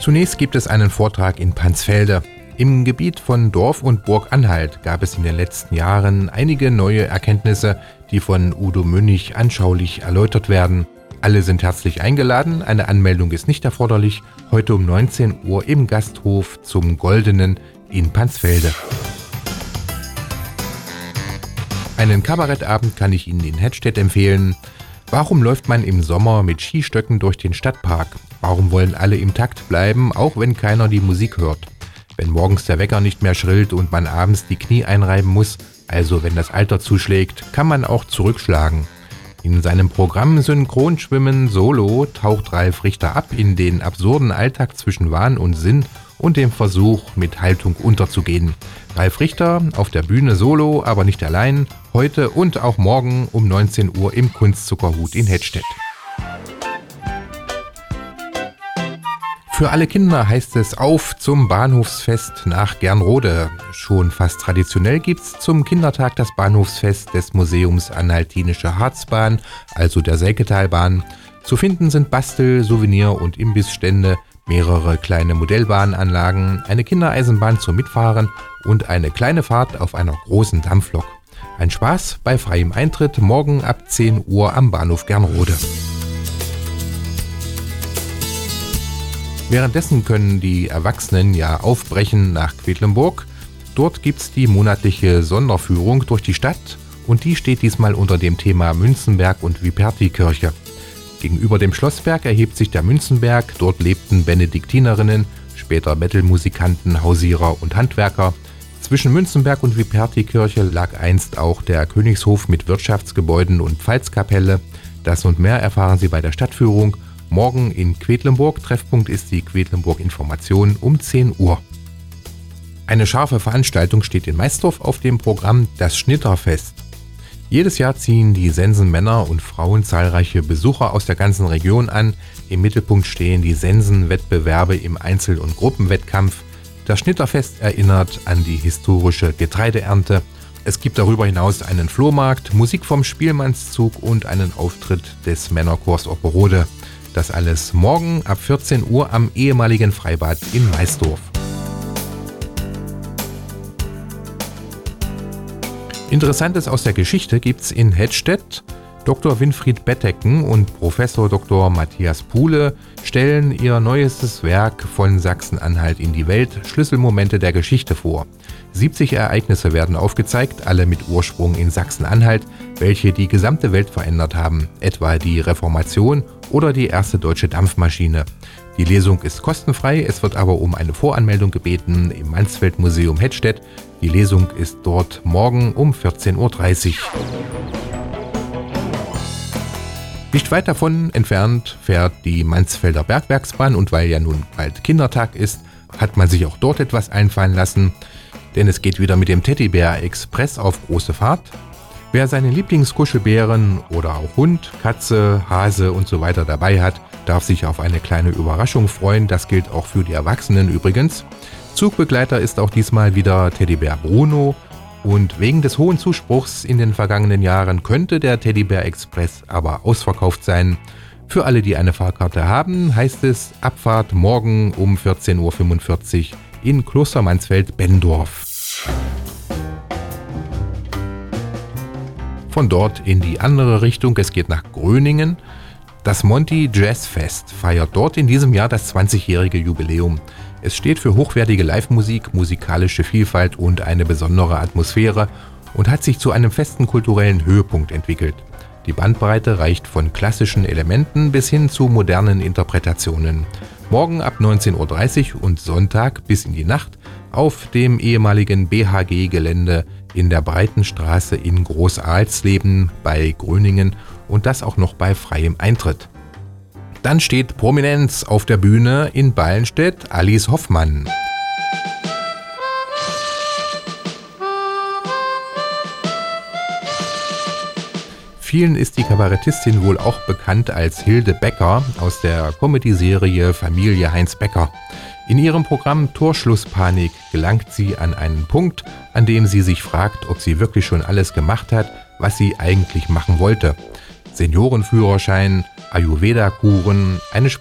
Zunächst gibt es einen Vortrag in Pansfelde. Im Gebiet von Dorf und Burg Anhalt gab es in den letzten Jahren einige neue Erkenntnisse, die von Udo Münnig anschaulich erläutert werden. Alle sind herzlich eingeladen, eine Anmeldung ist nicht erforderlich, heute um 19 Uhr im Gasthof zum Goldenen in Pansfelde. Einen Kabarettabend kann ich Ihnen in Hedstedt empfehlen. Warum läuft man im Sommer mit Skistöcken durch den Stadtpark? Warum wollen alle im Takt bleiben, auch wenn keiner die Musik hört? Wenn morgens der Wecker nicht mehr schrillt und man abends die Knie einreiben muss, also wenn das Alter zuschlägt, kann man auch zurückschlagen. In seinem Programm Synchronschwimmen Solo taucht Ralf Richter ab in den absurden Alltag zwischen Wahn und Sinn und dem Versuch, mit Haltung unterzugehen. Ralf Richter auf der Bühne solo, aber nicht allein, heute und auch morgen um 19 Uhr im Kunstzuckerhut in Hedstedt. Für alle Kinder heißt es auf zum Bahnhofsfest nach Gernrode. Schon fast traditionell gibt's zum Kindertag das Bahnhofsfest des Museums Anhaltinische Harzbahn, also der Selketalbahn. Zu finden sind Bastel-, Souvenir- und Imbissstände, mehrere kleine Modellbahnanlagen, eine Kindereisenbahn zum Mitfahren und eine kleine Fahrt auf einer großen Dampflok. Ein Spaß bei freiem Eintritt morgen ab 10 Uhr am Bahnhof Gernrode. Währenddessen können die Erwachsenen ja aufbrechen nach Quedlinburg. Dort gibt's die monatliche Sonderführung durch die Stadt und die steht diesmal unter dem Thema Münzenberg und Viperti-Kirche. Gegenüber dem Schlossberg erhebt sich der Münzenberg, dort lebten Benediktinerinnen, später Metal-Musikanten, Hausierer und Handwerker. Zwischen Münzenberg und Viperti-Kirche lag einst auch der Königshof mit Wirtschaftsgebäuden und Pfalzkapelle. Das und mehr erfahren Sie bei der Stadtführung. Morgen in Quedlinburg. Treffpunkt ist die Quedlinburg Information um 10 Uhr. Eine scharfe Veranstaltung steht in Maisdorf auf dem Programm, das Schnitterfest. Jedes Jahr ziehen die Sensenmänner und Frauen zahlreiche Besucher aus der ganzen Region an. Im Mittelpunkt stehen die Sensenwettbewerbe im Einzel- und Gruppenwettkampf. Das Schnitterfest erinnert an die historische Getreideernte. Es gibt darüber hinaus einen Flohmarkt, Musik vom Spielmannszug und einen Auftritt des Männerchors Opperode. Das alles morgen ab 14 Uhr am ehemaligen Freibad in Maisdorf. Interessantes aus der Geschichte gibt's in Hedstedt. Dr. Winfried Bettecken und Professor Dr. Matthias Puhle stellen ihr neuestes Werk von Sachsen-Anhalt in die Welt, Schlüsselmomente der Geschichte vor. 70 Ereignisse werden aufgezeigt, alle mit Ursprung in Sachsen-Anhalt, welche die gesamte Welt verändert haben, etwa die Reformation oder die erste deutsche Dampfmaschine. Die Lesung ist kostenfrei, es wird aber um eine Voranmeldung gebeten im Mansfeld-Museum Hedstedt. Die Lesung ist dort morgen um 14.30 Uhr. Nicht weit davon entfernt fährt die Mansfelder Bergwerksbahn und weil ja nun bald Kindertag ist, hat man sich auch dort etwas einfallen lassen, denn es geht wieder mit dem Teddybär Express auf große Fahrt. Wer seine Lieblingskuschelbären oder auch Hund, Katze, Hase und so weiter dabei hat, darf sich auf eine kleine Überraschung freuen. Das gilt auch für die Erwachsenen übrigens. Zugbegleiter ist auch diesmal wieder Teddybär Bruno. Und wegen des hohen Zuspruchs in den vergangenen Jahren könnte der Teddybär Express aber ausverkauft sein. Für alle, die eine Fahrkarte haben, heißt es Abfahrt morgen um 14.45 Uhr in Kloster Mansfeld-Benndorf. Von dort in die andere Richtung, es geht nach Gröningen. Das Monty Jazz Fest feiert dort in diesem Jahr das 20-jährige Jubiläum. Es steht für hochwertige Live-Musik, musikalische Vielfalt und eine besondere Atmosphäre und hat sich zu einem festen kulturellen Höhepunkt entwickelt. Die Bandbreite reicht von klassischen Elementen bis hin zu modernen Interpretationen. Morgen ab 19.30 Uhr und Sonntag bis in die Nacht auf dem ehemaligen BHG-Gelände in der Breitenstraße in Groß-Alsleben bei Gröningen und das auch noch bei freiem Eintritt. Dann steht Prominenz auf der Bühne in Ballenstedt, Alice Hoffmann. Vielen ist die Kabarettistin wohl auch bekannt als Hilde Becker aus der Comedy-Serie Familie Heinz Becker. In ihrem Programm Torschlusspanik gelangt sie an einen Punkt, an dem sie sich fragt, ob sie wirklich schon alles gemacht hat, was sie eigentlich machen wollte. Seniorenführerschein, Ayurveda-Kuren, eine